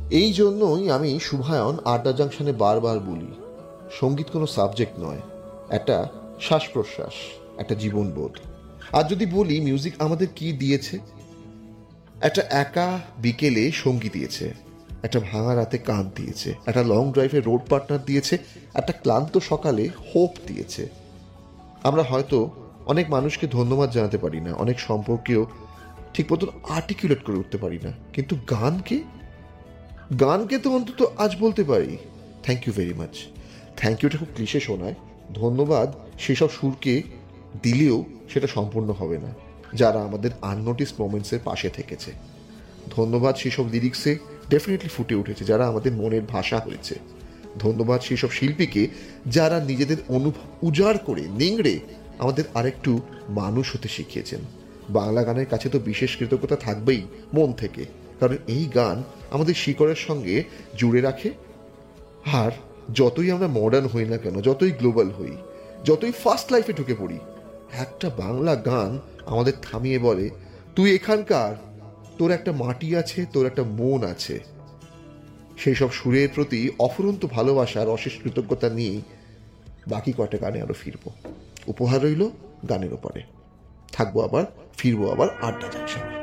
এই জন্যই আমি শুভায়ন আড্ডা জাংশনে বারবার বলি, সঙ্গীত কোনো সাবজেক্ট নয়, একটা শ্বাস প্রশ্বাস, একটা জীবনবোধ। আর যদি বলি মিউজিক আমাদের কি দিয়েছে, একটা একা বিকেলে সঙ্গী দিয়েছে, একটা ভাঙা রাতে কান দিয়েছে, একটা লং ড্রাইভে রোড পার্টনার দিয়েছে, একটা ক্লান্ত সকালে হোপ দিয়েছে। আমরা হয়তো অনেক মানুষকে ধন্যবাদ জানাতে পারি না, অনেক সম্পর্কেও ঠিক মতন আর্টিকুলেট করে উঠতে পারি না, কিন্তু গানকে গানকে তো অন্তত আজ বলতে পারি thank you very much. Thank Yuta খুব ক্লিশে শোনায়, ধন্যবাদ সেসব সুরকে দিলেও সেটা সম্পূর্ণ হবে না যারা আমাদের আননোটিস মোমেন্টসের পাশে থেকেছে। ধন্যবাদ সেসব লিরিক্সে ডেফিনেটলি ফুটে উঠেছে যারা আমাদের মনের ভাষা হয়েছে। ধন্যবাদ সেসব শিল্পীকে যারা নিজেদের অনুভব উজাড় করে নিংড়ে আমাদের আরেকটু মানুষ হতে শিখিয়েছেন। বাংলা গানের কাছে তো বিশেষ কৃতজ্ঞতা থাকবেই মন থেকে, কারণ এই গান আমাদের শিকড়ের সঙ্গে জুড়ে রাখে। আর যতই আমরা মডার্ন হই না কেন, যতই গ্লোবাল হই, যতই ফাস্ট লাইফে ঢুকে পড়ি, একটা বাংলা গান আমাদের থামিয়ে বলে তুই এখানকার, তোর একটা মাটি আছে, তোর একটা মন আছে। সেই সব সুরের প্রতি অফুরন্ত ভালোবাসার অশেষ কৃতজ্ঞতা নিয়েই বাকি কয়টা গানে আরো ফিরবো। উপহার রইল গানের ওপরে। থাকবো আবার, ফিরবো আবার আড্ডা জাংশনে।